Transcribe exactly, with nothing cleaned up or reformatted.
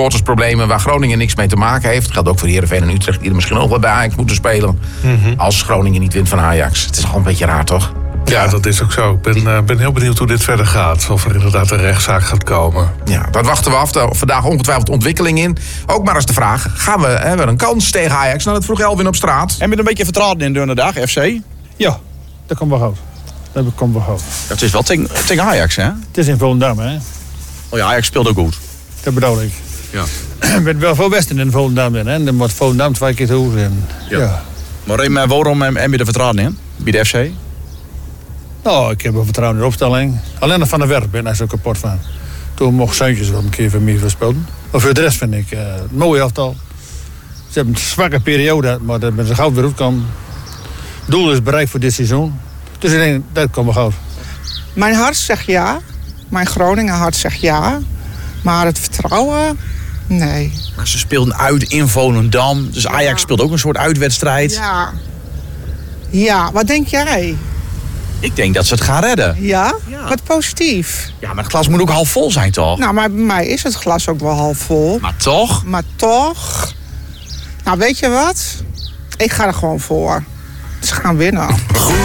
supportersproblemen waar Groningen niks mee te maken heeft. Dat geldt ook voor Heerenveen en Utrecht, die er misschien ook wel bij Ajax moeten spelen. Mm-hmm. Als Groningen niet wint van Ajax. Het is gewoon een beetje raar, toch? Ja, dat is ook zo. Ik ben, uh, ben heel benieuwd hoe dit verder gaat. Of er inderdaad een rechtszaak gaat komen. Ja, dat wachten we af. Er vandaag ongetwijfeld ontwikkeling in. Ook maar eens de vraag, gaan we, hebben we een kans tegen Ajax? Nou, dat vroeg Elwin op straat. En met een beetje vertrouwen in de dag, F C? Ja, dat komt wel goed. Dat komt wel goed. Het is wel tegen, tegen Ajax, hè? Het is in Volendam, hè? Oh ja, Ajax speelt ook goed. Dat bedoel ik. Ja. Ik ben wel veel Westen in Volendam, hè? En dan moet Volendam twee keer te hoog zijn. Ja. ja. Maar waarom heb je er vertrouwen in, bij de F C? Nou, ik heb wel vertrouwen in de opstelling. Alleen nog van de werk ben ik zo kapot van. Toen mocht Zeuntjes wel een keer van mij verspeelden. Maar voor de rest vind ik uh, het mooie elftal. Ze hebben een zwakke periode, maar dat met ze gauw weer uitkomen. Het doel is bereikt voor dit seizoen. Dus ik denk, dat komt wel goed. Mijn hart zegt ja. Mijn Groningen hart zegt ja. Maar het vertrouwen, nee. Maar ze speelden uit in Volendam. Dus Ajax ja. speelt ook een soort uitwedstrijd. Ja. Ja, wat denk jij? Ik denk dat ze het gaan redden. Ja? ja? Wat positief. Ja, maar het glas moet ook half vol zijn, toch? Nou, maar bij mij is het glas ook wel half vol. Maar toch? Maar toch. Nou, weet je wat? Ik ga er gewoon voor. Ze gaan winnen.